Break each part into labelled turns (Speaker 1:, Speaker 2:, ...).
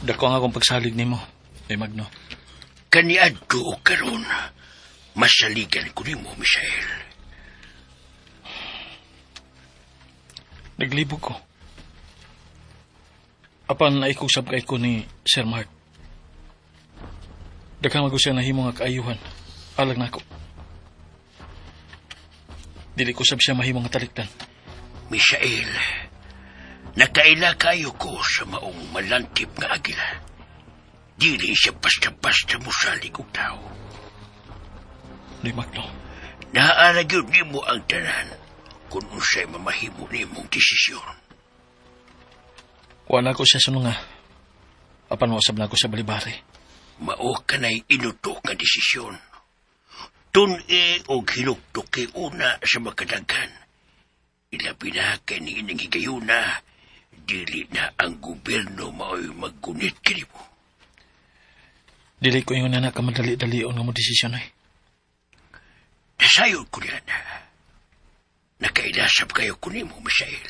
Speaker 1: Dako nga akong pagsalig nimo, Magno.
Speaker 2: Kaniadto o karon, masaligan ko nimo, Misael.
Speaker 1: Naglibog ko. Apan naikusab kay ko ni Sir Mark. Daghang magusya na himo nga kaayuhan. Alag na ako. Dili ko sab siya mahimo nga talikdan.
Speaker 2: Misael, nakaila kayo ko sa maong malantip nga agila. Dili siya basta-basta musalig og tao.
Speaker 1: Ni Magno.
Speaker 2: Naarag yun nimo ang tanan kung unsay mamahimo nimong desisyon.
Speaker 1: Wala ko siya sununga. Apan wasab na ko sa balibari.
Speaker 2: Mao ka na'y inutok nga desisyon. Tun-i o hinuktok kay una sa makadaghan. Ilabi na kay ni ining higayuna, dili na ang gobyerno mao'y maggunit kini mo.
Speaker 1: Dili ko yung nanak kamadali-dalion nga mo desisyon ay.
Speaker 2: Nasayod ko niya na. Nakailasap kayo ko ni mo, Misael.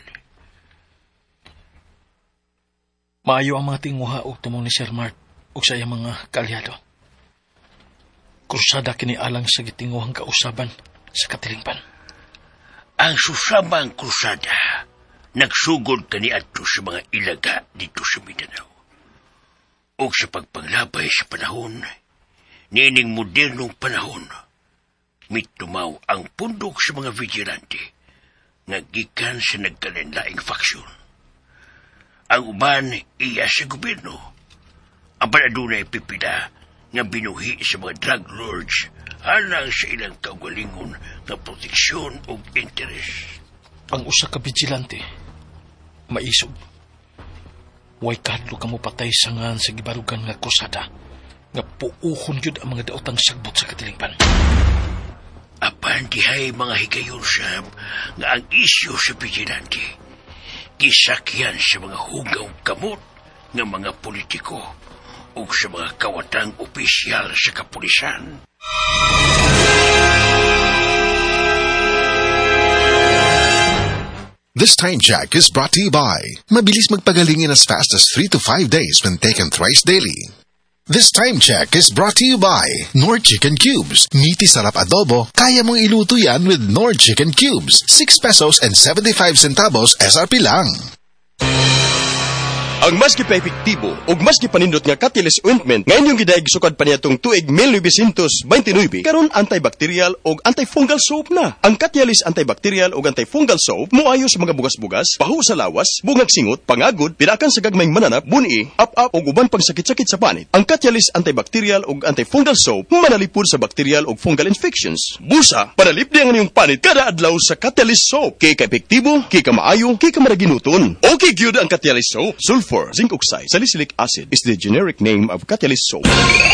Speaker 1: Maayo ang mga tinguha o tumong ni Sir Mark o sa iyang mga kaalyado. Krusada kini alang sa gitinguhang kausaban sa katilingpan.
Speaker 2: Ang susamang krusada nagsugod kani adto sa mga ilaga dito sa Mindanao. O sa pagpanglabay sa panahon, nining modernong panahon, mitumaw ang pundok sa mga vigilante nga gikan sa nagkalinlaing faksyon. Ang uban iya sa gobyerno. Ang panadunay pipila nga binuhi sa mga drug lords alang sa ilang kaugalingon nga proteksyon o interes.
Speaker 1: Ang usa ka vigilante, maisog. Way kadlo ka mo patay sangan sa gibarugan nga kusada nga puuhon yun ang mga daotang sagbot sa katilingpan.
Speaker 2: Apan dihay mga higayon sab nga ang isyu sa vigilante kisakyan sa mga hugaw kamot ng mga politiko o sa mga kawatang opisyal sa kapulisan.
Speaker 3: This time check is brought to you by mabilis magpagaling in as fast as 3 to 5 days when taken thrice daily. This time check is brought to you by Nord Chicken Cubes. Meaty sarap adobo, kaya mong iluto yan with Nord Chicken Cubes. 6 pesos and 75 centavos SRP lang.
Speaker 4: Ang mas kipa-epektibo ug mas kipanindot nga Catalyst Ointment ngayon yung gidaig sukad pa niyatong tuig 1929 karon antibacterial ug antifungal soap na. Ang Catalyst antibacterial ug antifungal soap moayo sa mga bugas-bugas, pahu sa lawas, bungag singot, pangagod, pinakan sa gagmayng mananap, buni, up-up ug uban pang sakit-sakit sa panit. Ang Catalyst antibacterial ug antifungal soap manalipod sa bacterial ug fungal infections. Busa, panalipdi ang inyong panit kada adlaw sa Catalyst soap. Kay ka-epektibo, kay ka maayo, kay ka maraginuton. Okay gyud ang Catalyst soap. Sulfur, zinc oxide, salicylic acid is the generic name of Catalyst soap.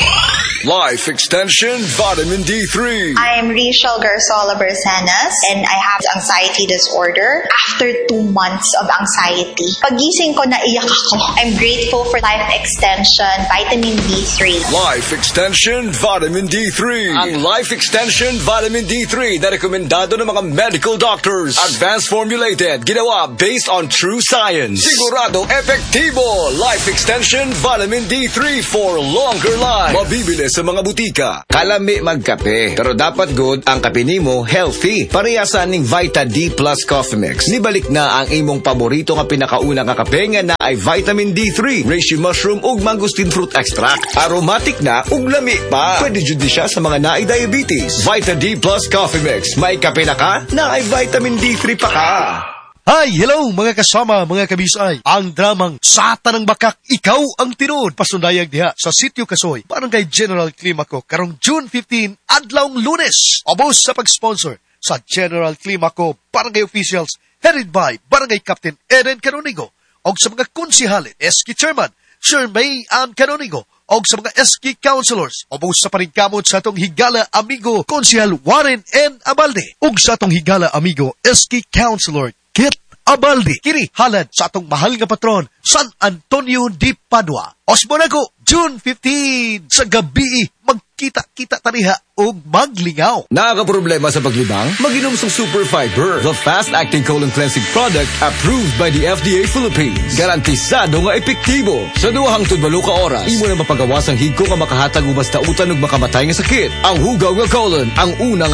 Speaker 5: Life Extension Vitamin D3.
Speaker 6: I'm Rachel Garzola Bersanas and I have anxiety disorder. After 2 months of anxiety, pagising ko naiyak ako. I'm grateful for Life Extension Vitamin D3.
Speaker 5: Life Extension Vitamin D3. Ang Life Extension Vitamin D3 na rekomendado ng mga medical doctors. Advanced formulated, ginawa based on true science. Sigurado epektibo. Life Extension Vitamin D3 for longer life. Mabibili sa mga butika.
Speaker 7: Kalami magkape, pero dapat good ang kape nimo healthy. Parehasan ning Vita D Plus Coffee Mix. Nibalik na ang imong paborito nga pinakauna nga kape nga na ay vitamin D3, reishi mushroom ug mangosteen fruit extract. Aromatic na ug lami pa. Pwede jud siya sa mga naay diabetes. Vita D Plus Coffee Mix. May kape na ka, na ay vitamin D3 pa ka.
Speaker 8: Hi, hello mga kasama, mga kabisay. Ang dramang Sata ng Bakak, Ikaw ang Tinuod, pasundayag diha sa Sitio Kasoy, Barangay General Climaco, karong June 15, adlawng Lunes. Obos sa pag-sponsor sa General Climaco Barangay Officials, headed by Barangay Captain Eden Canonigo, og sa mga konsihalin, SK Chairman Shermay Ann Canonigo, og sa mga SK Councilors, obos sa paningkamot sa atong higala amigo, Konsihal Warren N. Abalde, og sa atong higala amigo, SK Councilor Kit Abalde, kini halad sa atong mahal nga patron, San Antonio de Padua. Osmonago, June 15, sa gabi, magkita-kita taniha o maglingaw.
Speaker 7: Nakakaproblema sa paglibang? Mag-inom sa Super Fiber, the fast-acting colon cleansing product approved by the FDA Philippines. Garantisado nga epektibo. Sa duhang tudbalo ka oras, imo na mapagawas ang higko nga makahatag ubas tautan ug makamatay nga sakit. Ang hugaw nga colon, ang unang